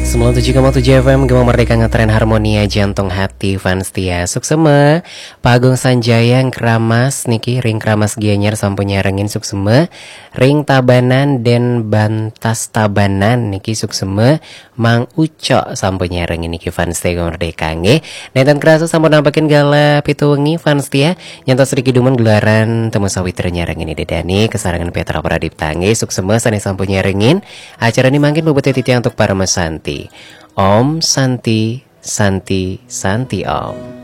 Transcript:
97,7 FM Gemang Merdeka Ngetren Harmonia Jantung Hati Fans Tia Suksema Pagung Sanjayang Kramas Niki Ring Kramas Gianyar Sampunya Rengin Suksema Ring Tabanan Den Bantas Tabanan Niki Suksema Mang Uco Sampunya Rengin Niki Fans Tia Gemang Merdeka nge Netan kerasa sampun nampakin gala pituwengi Fans Tia Nyantos sedikit dumun gelaran Temu sawiternya Rengin Dedani Kesarangan Petra Pradipta nge Suksema Sane Sampunya Rengin Acara ini mangkin bobot titik untuk para mesanti Om Santi Santi Santi Om.